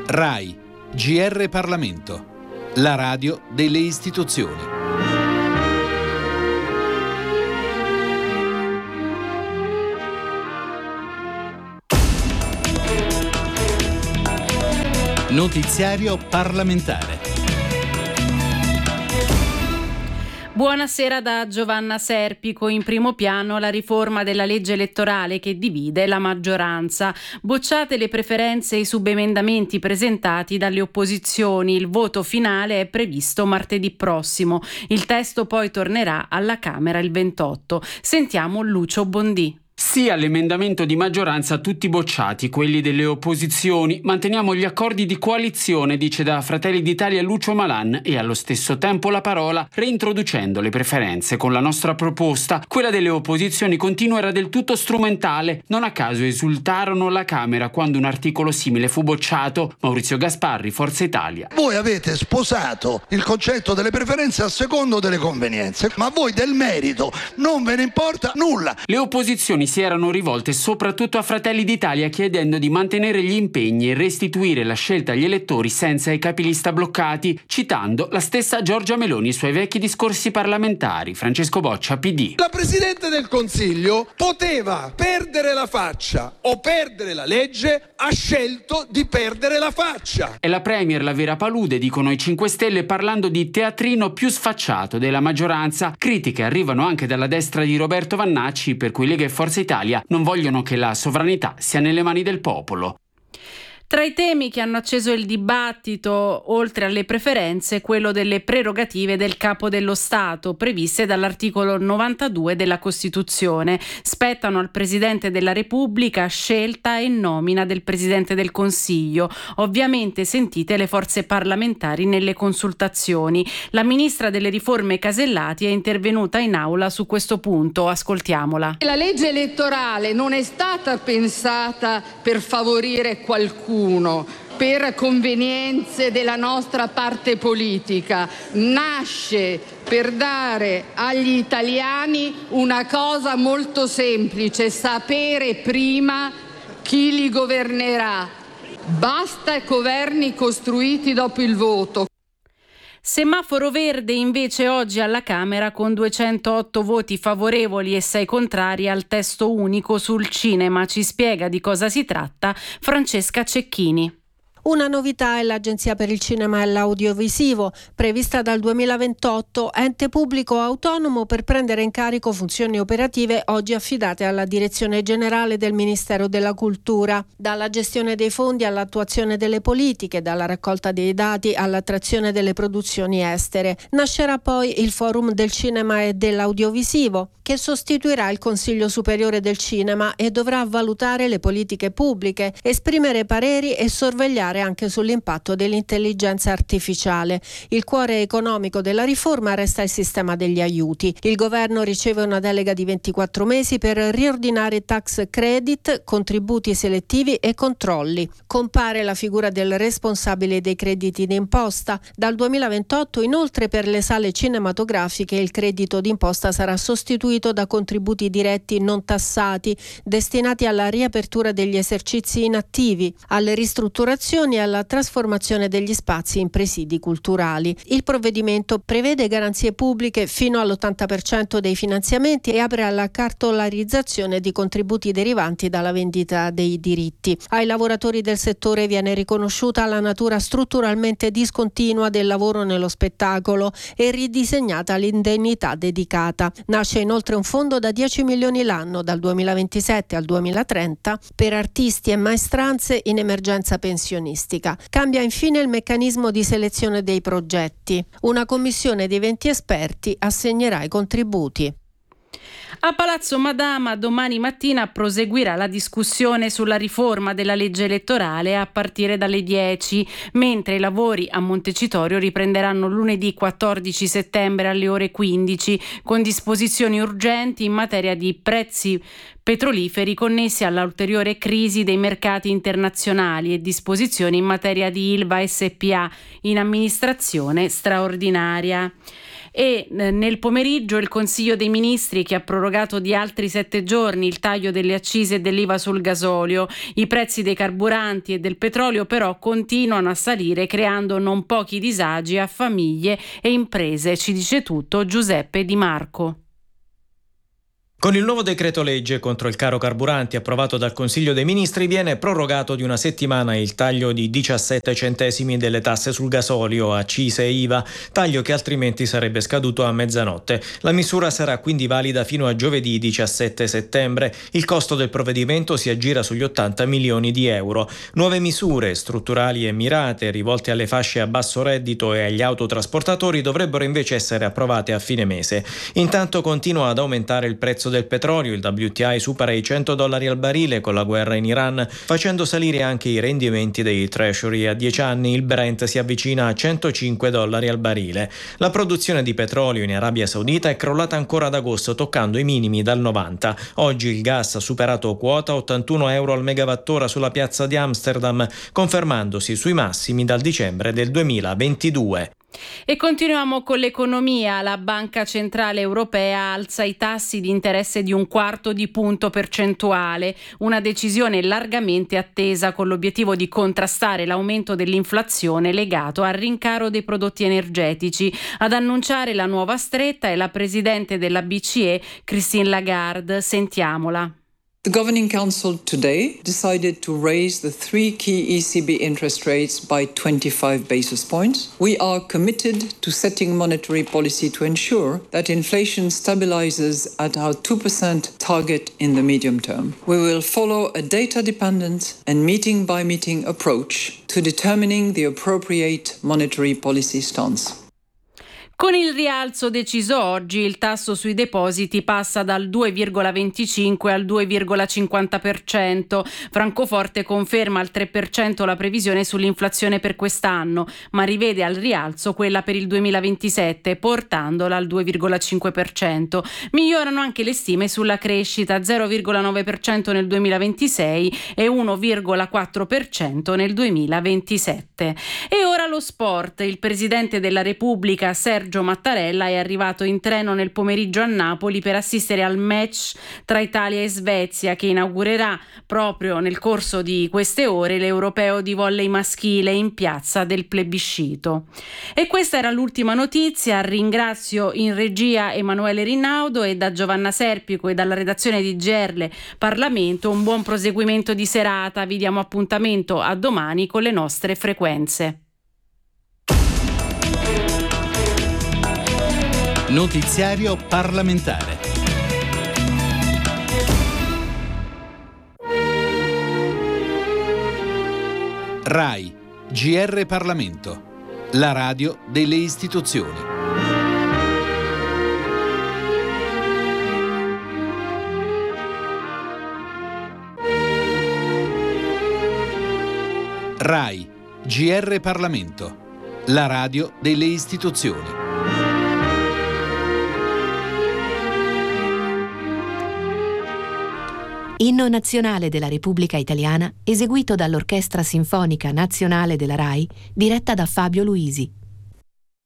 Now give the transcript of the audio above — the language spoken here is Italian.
RAI, GR Parlamento, la radio delle istituzioni. Notiziario parlamentare. Buonasera da Giovanna Serpico. In primo piano la riforma della legge elettorale che divide la maggioranza. Bocciate le preferenze e i subemendamenti presentati dalle opposizioni. Il voto finale è previsto martedì prossimo. Il testo poi tornerà alla Camera il 28. Sentiamo Lucio Bondì. Sì all'emendamento di maggioranza, tutti bocciati, quelli delle opposizioni. Manteniamo gli accordi di coalizione, dice da Fratelli d'Italia Lucio Malan, e allo stesso tempo la parola, reintroducendo le preferenze con la nostra proposta. Quella delle opposizioni continua era del tutto strumentale. Non a caso esultarono alla Camera quando un articolo simile fu bocciato. Maurizio Gasparri, Forza Italia. Voi avete sposato il concetto delle preferenze a secondo delle convenienze, ma voi del merito non ve ne importa nulla. Le opposizioni si erano rivolte soprattutto a Fratelli d'Italia, chiedendo di mantenere gli impegni e restituire la scelta agli elettori senza i capilista bloccati, citando la stessa Giorgia Meloni e i suoi vecchi discorsi parlamentari. Francesco Boccia, PD. La Presidente del Consiglio poteva perdere la faccia o perdere la legge, ha scelto di perdere la faccia. È la Premier la vera palude, dicono i 5 Stelle, parlando di teatrino più sfacciato della maggioranza. Critiche arrivano anche dalla destra di Roberto Vannacci, per cui Lega e Forza Italia non vogliono che la sovranità sia nelle mani del popolo. Tra i temi che hanno acceso il dibattito, oltre alle preferenze, quello delle prerogative del Capo dello Stato, previste dall'articolo 92 della Costituzione. Spettano al Presidente della Repubblica scelta e nomina del Presidente del Consiglio. Ovviamente sentite le forze parlamentari nelle consultazioni. La Ministra delle Riforme Casellati è intervenuta in aula su questo punto. Ascoltiamola. La legge elettorale non è stata pensata per favorire qualcuno, per convenienze della nostra parte politica, nasce per dare agli italiani una cosa molto semplice: sapere prima chi li governerà. Basta governi costruiti dopo il voto. Semaforo verde invece oggi alla Camera con 208 voti favorevoli e 6 contrari al testo unico sul cinema. Ci spiega di cosa si tratta Francesca Cecchini. Una novità è l'Agenzia per il Cinema e l'Audiovisivo, prevista dal 2028, ente pubblico autonomo per prendere in carico funzioni operative oggi affidate alla Direzione Generale del Ministero della Cultura. Dalla gestione dei fondi all'attuazione delle politiche, dalla raccolta dei dati all'attrazione delle produzioni estere. Nascerà poi il Forum del Cinema e dell'Audiovisivo, che sostituirà il Consiglio Superiore del Cinema e dovrà valutare le politiche pubbliche, esprimere pareri e sorvegliare anche sull'impatto dell'intelligenza artificiale. Il cuore economico della riforma resta il sistema degli aiuti. Il governo riceve una delega di 24 mesi per riordinare tax credit, contributi selettivi e controlli. Compare la figura del responsabile dei crediti d'imposta. Dal 2028 inoltre per le sale cinematografiche il credito d'imposta sarà sostituito da contributi diretti non tassati destinati alla riapertura degli esercizi inattivi, alle ristrutturazioni e alla trasformazione degli spazi in presidi culturali. Il provvedimento prevede garanzie pubbliche fino all'80% dei finanziamenti e apre alla cartolarizzazione di contributi derivanti dalla vendita dei diritti. Ai lavoratori del settore viene riconosciuta la natura strutturalmente discontinua del lavoro nello spettacolo e ridisegnata l'indennità dedicata. Nasce inoltre un fondo da 10 milioni l'anno dal 2027 al 2030 per artisti e maestranze in emergenza pensionistica. Cambia infine il meccanismo di selezione dei progetti. Una commissione di 20 esperti assegnerà i contributi. A Palazzo Madama domani mattina proseguirà la discussione sulla riforma della legge elettorale a partire dalle 10, mentre i lavori a Montecitorio riprenderanno lunedì 14 settembre alle ore 15, con disposizioni urgenti in materia di prezzi petroliferi connessi alla ulteriore crisi dei mercati internazionali e disposizioni in materia di Ilva SpA in amministrazione straordinaria. E nel pomeriggio il Consiglio dei Ministri che ha prorogato di altri 7 giorni il taglio delle accise e dell'IVA sul gasolio. I prezzi dei carburanti e del petrolio però continuano a salire, creando non pochi disagi a famiglie e imprese. Ci dice tutto Giuseppe Di Marco. Con il nuovo decreto legge contro il caro carburanti approvato dal Consiglio dei Ministri viene prorogato di una settimana il taglio di 17 centesimi delle tasse sul gasolio, accise e IVA, taglio che altrimenti sarebbe scaduto a mezzanotte. La misura sarà quindi valida fino a giovedì 17 settembre. Il costo del provvedimento si aggira sugli 80 milioni di euro. Nuove misure strutturali e mirate rivolte alle fasce a basso reddito e agli autotrasportatori dovrebbero invece essere approvate a fine mese. Intanto continua ad aumentare il prezzo del petrolio, il WTI supera i $100 al barile con la guerra in Iran, facendo salire anche i rendimenti dei treasury a 10 anni. Il Brent si avvicina a $105 al barile. La produzione di petrolio in Arabia Saudita è crollata ancora ad agosto, toccando i minimi dal 90. Oggi il gas ha superato quota 81 euro al megawattora sulla piazza di Amsterdam, confermandosi sui massimi dal dicembre del 2022. E continuiamo con l'economia. La Banca Centrale Europea alza i tassi di interesse di 1/4 punto percentuale, una decisione largamente attesa con l'obiettivo di contrastare l'aumento dell'inflazione legato al rincaro dei prodotti energetici. Ad annunciare la nuova stretta è la presidente della BCE, Christine Lagarde. Sentiamola. The Governing Council today decided to raise the 3 key ECB interest rates by 25 basis points. We are committed to setting monetary policy to ensure that inflation stabilizes at our 2% target in the medium term. We will follow a data-dependent and meeting-by-meeting approach to determining the appropriate monetary policy stance. Con il rialzo deciso oggi, il tasso sui depositi passa dal 2,25 al 2,50%. Francoforte conferma al 3% la previsione sull'inflazione per quest'anno, ma rivede al rialzo quella per il 2027, portandola al 2,5%. Migliorano anche le stime sulla crescita, 0,9% nel 2026 e 1,4% nel 2027. E ora lo sport. Il Presidente della Repubblica, Sergio Mattarella, è arrivato in treno nel pomeriggio a Napoli per assistere al match tra Italia e Svezia, che inaugurerà proprio nel corso di queste ore l'Europeo di volley maschile in piazza del Plebiscito. E questa era l'ultima notizia. Ringrazio in regia Emanuele Rinaudo e da Giovanna Serpico e dalla redazione di GR Parlamento un buon proseguimento di serata. Vi diamo appuntamento a domani con le nostre frequenze. Notiziario parlamentare. RAI, GR Parlamento, la radio delle istituzioni. RAI, GR Parlamento, la radio delle istituzioni. Inno nazionale della Repubblica Italiana, eseguito dall'Orchestra Sinfonica Nazionale della RAI, diretta da Fabio Luisi.